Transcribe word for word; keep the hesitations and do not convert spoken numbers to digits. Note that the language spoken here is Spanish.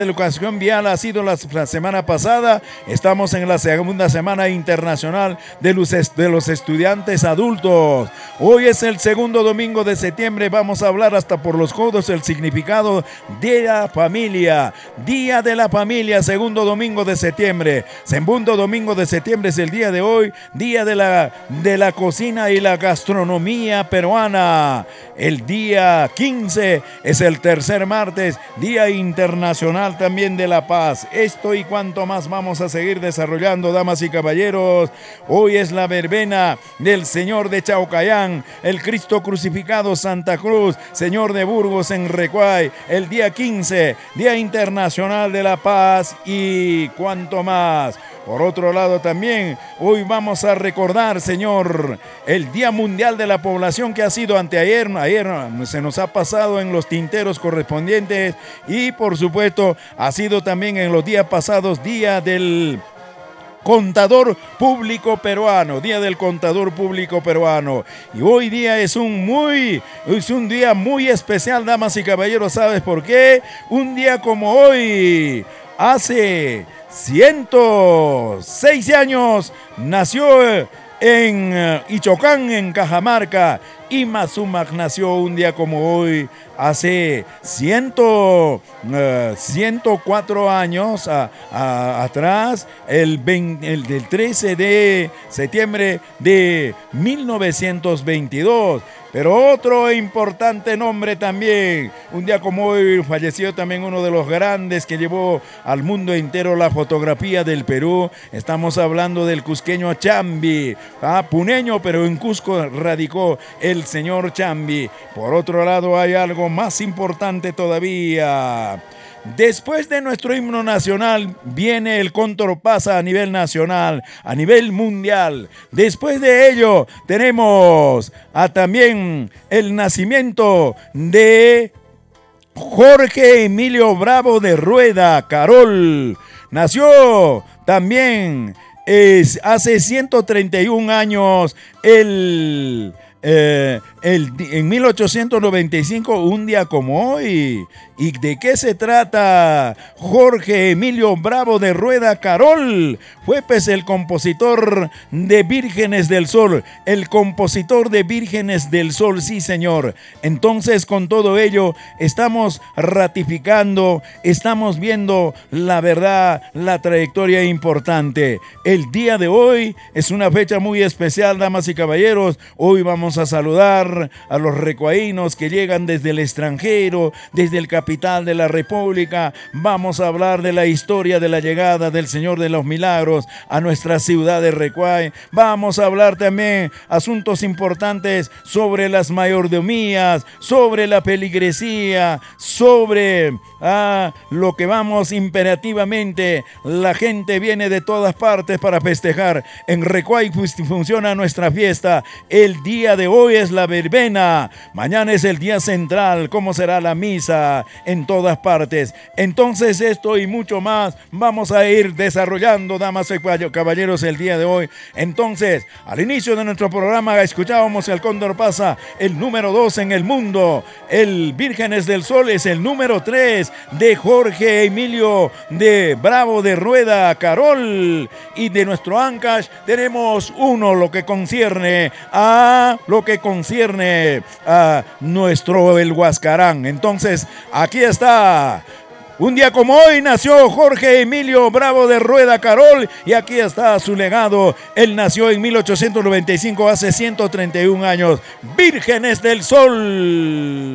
La educación vial ha sido la, la semana pasada. Estamos en la segunda semana internacional de los, de los estudiantes adultos. Hoy es el segundo domingo de septiembre. Vamos a hablar hasta por los codos el significado de la familia. Día de la familia, segundo domingo de septiembre. Segundo domingo de septiembre es el día de hoy, día de la, de la cocina y la gastronomía peruana. El día quince es el tercer martes, día internacional también de la paz. Esto y cuanto más vamos a seguir desarrollando, damas y caballeros. Hoy es la verbena del Señor de Chaucayán, el Cristo crucificado Santa Cruz, Señor de Burgos en Recuay. El día quince, Día Internacional de la Paz y cuanto más. Por otro lado también, hoy vamos a recordar, Señor, el Día Mundial de la Población que ha sido anteayer, ayer se nos ha pasado en los tinteros correspondientes y por supuesto ha sido también en los días pasados Día del Contador Público Peruano, Día del Contador Público Peruano. Y hoy día es un muy, es un día muy especial, damas y caballeros. ¿Sabes por qué? Un día como hoy, hace ciento seis años, nació en Ichocán, en Cajamarca. Ima Sumac nació un día como hoy, hace ciento cuatro años a, a, atrás, el, veinte, el del trece de septiembre de mil novecientos veintidós. Pero otro importante nombre también, un día como hoy falleció también uno de los grandes que llevó al mundo entero la fotografía del Perú. Estamos hablando del cusqueño Chambi, ah, puneño, pero en Cusco radicó el señor Chambi. Por otro lado hay algo más importante todavía. Después de nuestro himno nacional viene el Cóndor Pasa a nivel nacional, a nivel mundial. Después de ello tenemos a también el nacimiento de Jorge Emilio Bravo de Rueda Carol. Nació también es, hace ciento treinta y un años el... Eh, el, en mil ochocientos noventa y cinco, un día como hoy. ¿Y de qué se trata? Jorge Emilio Bravo de Rueda Carol fue pues el compositor de Vírgenes del Sol, el compositor de Vírgenes del Sol, sí señor. Entonces con todo ello estamos ratificando, estamos viendo la verdad, la trayectoria importante. El día de hoy es una fecha muy especial, damas y caballeros. Hoy vamos a saludar a los recuaínos que llegan desde el extranjero, desde el capital de la República. Vamos a hablar de la historia de la llegada del Señor de los Milagros a nuestra ciudad de Recuay. Vamos a hablar también asuntos importantes sobre las mayordomías, sobre la peligresía, sobre ah, lo que vamos imperativamente. La gente viene de todas partes para festejar. En Recuay funciona nuestra fiesta. El día de hoy es la verbena, mañana es el día central, cómo será la misa en todas partes. Entonces esto y mucho más vamos a ir desarrollando, damas y caballeros, el día de hoy. Entonces, al inicio de nuestro programa escuchábamos el Cóndor Pasa, el número dos en el mundo. El Vírgenes del Sol es el número tres de Jorge Emilio de Bravo de Rueda Carol. Y de nuestro Ancash tenemos uno, lo que concierne a lo que concierne a nuestro el Huascarán. Entonces, aquí está. Un día como hoy nació Jorge Emilio Bravo de Rueda Carol y aquí está su legado. Él nació en mil ochocientos noventa y cinco, hace ciento treinta y un años. Vírgenes del Sol.